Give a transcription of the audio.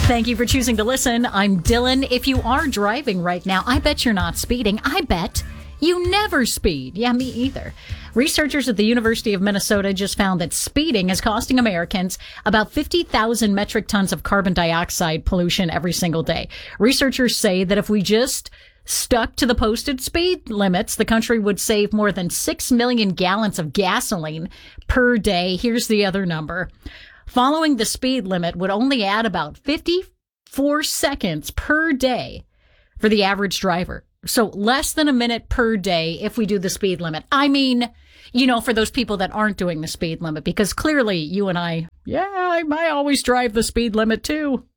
Thank you for choosing to listen. I'm Dylan. If you are driving right now, I bet you're not speeding. I bet you never speed. Yeah, me either. Researchers at the University of Minnesota just found that speeding is costing Americans about 50,000 metric tons of carbon dioxide pollution every single day. Researchers say that if we just stuck to the posted speed limits, the country would save more than 6 million gallons of gasoline per day. Here's the other number. Following the speed limit would only add about 54 seconds per day for the average driver. So less than a minute per day if we do the speed limit. I mean, for those people that aren't doing the speed limit, because clearly you and I always drive the speed limit too.